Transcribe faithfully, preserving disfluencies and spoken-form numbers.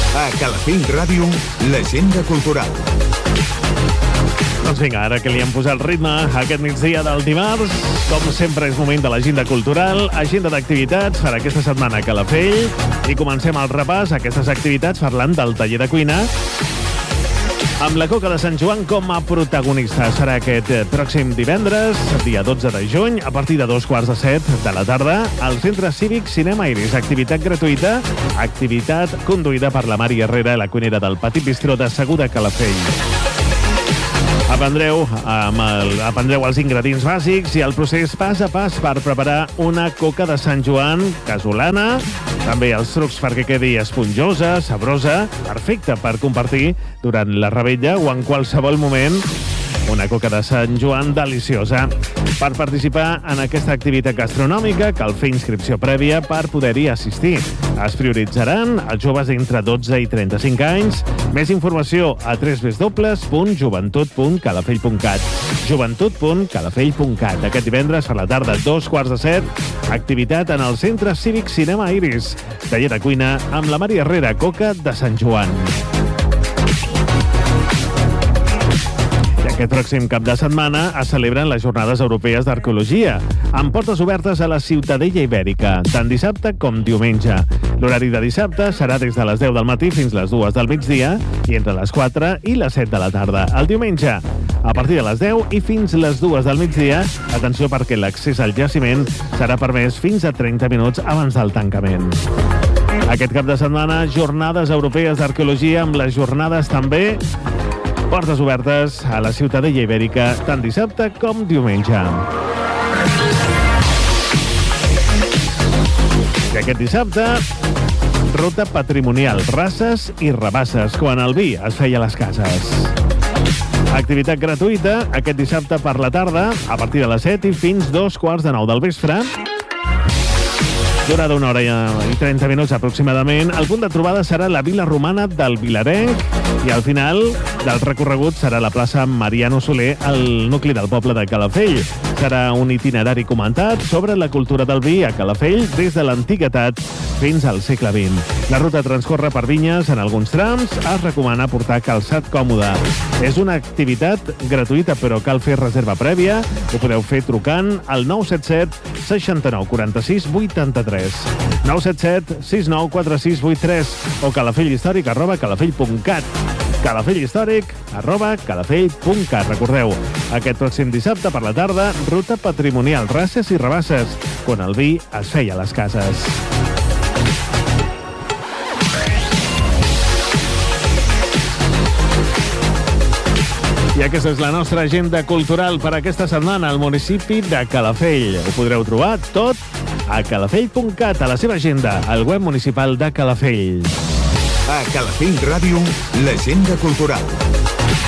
A Calafell Ràdio, l'agenda cultural. Doncs vinga, ara que li hem posat ritme a aquest migdia del dimarts, com sempre és moment de l'agenda cultural, agenda d'activitats per aquesta setmana a Calafell, i comencem el repàs a aquestes activitats parlant del taller de cuina, amb la Coca de Sant Joan com a protagonista. Serà aquest pròxim divendres, dia dotze de juny, a partir de dos quarts de set de la tarda, al Centre Cívic Cinema Iris. Activitat gratuïta, activitat conduïda per la Mari Herrera, la cuinera del Petit Bistró de Segur de Calafell. Aprendreu, amb el, aprendreu els ingredients bàsics i el procés pas a pas per preparar una coca de Sant Joan casolana. També els trucs perquè quedi esponjosa, sabrosa, perfecta per compartir durant la revetlla o en qualsevol moment. Una coca de Sant Joan deliciosa. Per participar en aquesta activitat gastronòmica cal fer inscripció prèvia per poder-hi assistir. Es prioritzaran els joves entre dotze i trenta-cinc anys. Més informació a w w w punt joventut punt calafell punt cat. joventut punt calafell punt cat. Aquest divendres per la tarda, dos quarts de set, activitat en el Centre Cívic Cinema Iris. Taller de cuina amb la Mari Herrera, coca de Sant Joan. Aquest pròxim cap de setmana es celebren les Jornades Europees d'Arqueologia, amb portes obertes a la Ciutadella Ibèrica, tant dissabte com diumenge. L'horari de dissabte serà des de les deu del matí fins les dues del migdia i entre les quatre i les set de la tarda. El diumenge, a partir de les deu i fins les dues del migdia, atenció perquè l'accés al jaciment serà permès fins a trenta minuts abans del tancament. Aquest cap de setmana, Jornades Europees d'Arqueologia, amb les jornades també portes obertes a la Ciutadella Ibèrica, tant dissabte com diumenge. I aquest dissabte, ruta patrimonial, races i rabasses, quan el vi es feia a les cases. Activitat gratuïta aquest dissabte per la tarda, a partir de les set i fins dos quarts de nou del vespre. Durada una hora i trenta minuts aproximadament. El punt de trobada serà la Vila Romana del Vilarenc i al final del recorregut serà la plaça Mariano Soler, al nucli del poble de Calafell. Serà un itinerari comentat sobre la cultura del vi a Calafell des de l'antiguitat fins al segle vint. La ruta transcorre per vinyes en alguns trams. Es recomana portar calçat còmode. És una activitat gratuïta, però cal fer reserva prèvia. Ho podeu fer trucant al nou set set seixanta-nou quaranta-sis vuitanta-tres. nou set set sis nou quatre sis vuit tres o calafelhistòric arroba calafell punt cat. Calafelhistòric arroba calafell punt cat. Recordeu, aquest pròxim dissabte per la tarda, ruta patrimonial, races i rabasses, quan el vi es feia a les cases. I aquesta és la nostra agenda cultural per aquesta setmana al municipi de Calafell. Ho podreu trobar tot a calafell punt cat, a la seva agenda, al web municipal de Calafell. A Calafell Ràdio, l'agenda cultural.